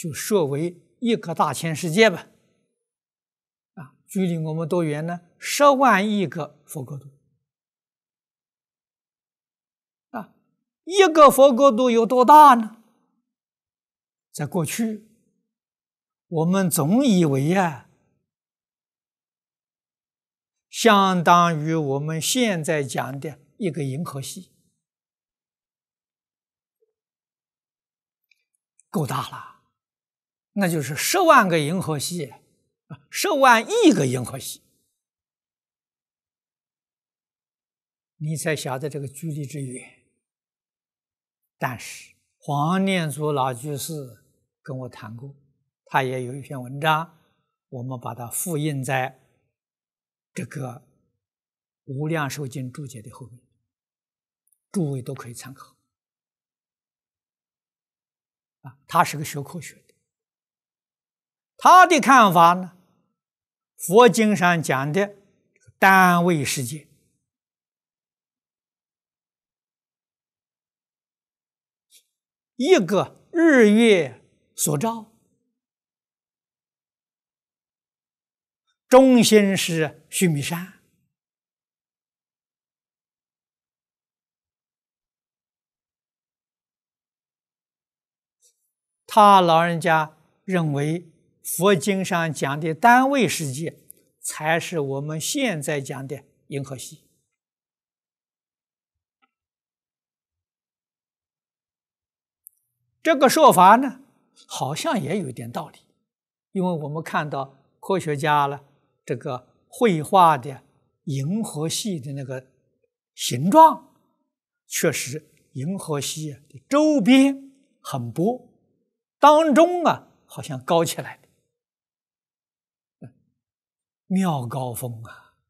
就设为一个大千世界吧。距离我们多远呢？10万亿个佛国土。一个佛国土有多大呢？在过去，我们总以为相当于我们现在讲的一个银河系，够大了，那就是10万个银河系，10万亿个银河系，你才晓得这个距离之远。但是黄念祖老居士跟我谈过，他也有一篇文章，我们把它复印在这个《无量寿经注解》的后面，诸位都可以参考。他是个学科学的，他的看法呢，佛经上讲的单位世界，一个日月所照，中心是须弥山，他老人家认为佛经上讲的单位世界才是我们现在讲的银河系。这个说法呢，好像也有一点道理，因为我们看到科学家了这个绘画的银河系的那个形状，确实银河系的周边很薄，当中好像高起来的，妙高峰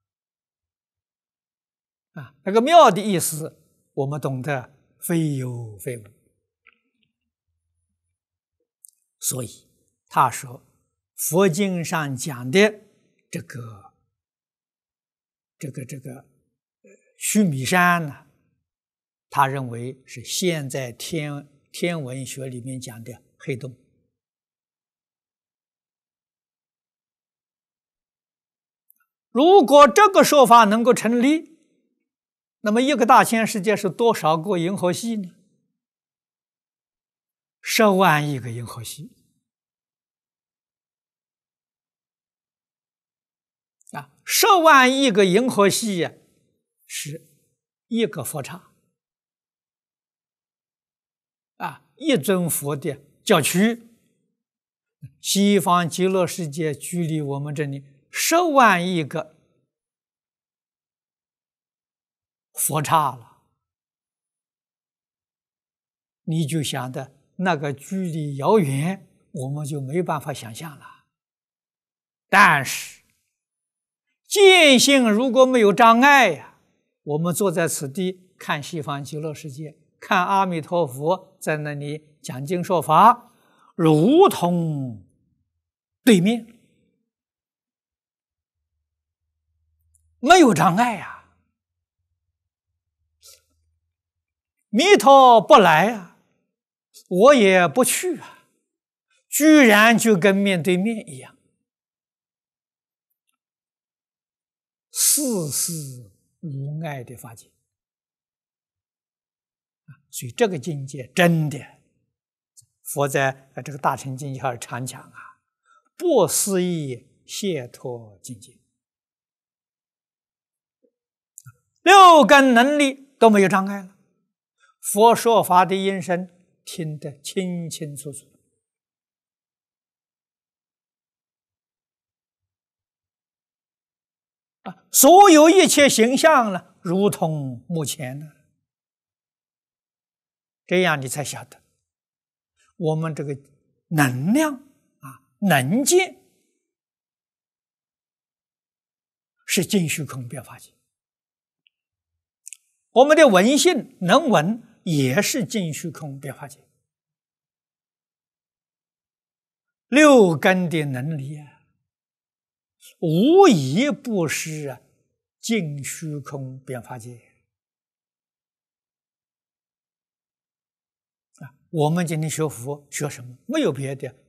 那个妙的意思我们懂得非有非无。所以他说佛经上讲的这个须弥山呢，他认为是现在天文学里面讲的黑洞。如果这个说法能够成立，那么一个大千世界是多少个银河系呢？10万亿个银河系10万亿个银河系是一个佛刹一尊佛的教区。西方极乐世界距离我们这里10万亿个佛刹了，你就想的那个距离遥远，我们就没办法想象了。但是见性如果没有障碍我们坐在此地看西方极乐世界，看阿弥陀佛在那里讲经说法，如同对面，没有障碍弥陀不来我也不去居然就跟面对面一样，丝丝无碍的法界。所以这个境界真的，佛在这个大乘经教常讲不思议解脱境界，6根能力都没有障碍了，佛说法的音声听得清清楚楚。所有一切形象呢，如同目前呢，这样你才晓得我们这个能量能见是尽虚空变法界，我们的闻性能闻也是尽虚空变法界。6根的能力无一不是尽虚空变法界。我们今天学佛学什么？没有别的，